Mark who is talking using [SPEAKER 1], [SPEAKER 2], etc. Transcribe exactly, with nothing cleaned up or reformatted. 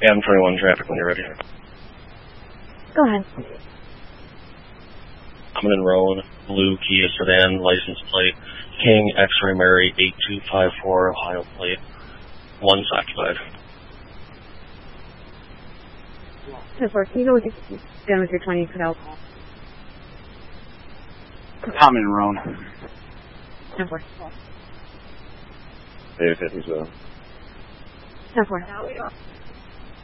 [SPEAKER 1] M twenty-one traffic when you're ready.
[SPEAKER 2] Go ahead.
[SPEAKER 1] I'm in Roan, blue Kia sedan, license plate, King X-Ray Mary eight two five four, Ohio plate. One's occupied.
[SPEAKER 2] ten four, can you go with your, done with your twenty for alcohol?
[SPEAKER 3] I'm in Roan.
[SPEAKER 2] ten four.
[SPEAKER 4] Dave fifty-seven.
[SPEAKER 2] ten four.